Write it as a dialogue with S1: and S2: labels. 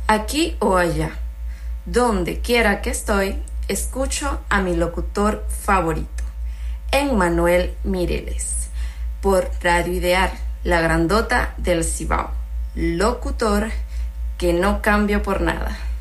S1: Aquí o allá, donde quiera que estoy, escucho a mi locutor favorito, Emmanuel Mireles, por Radio Ideal, la grandota del Cibao, locutor que no cambio por nada.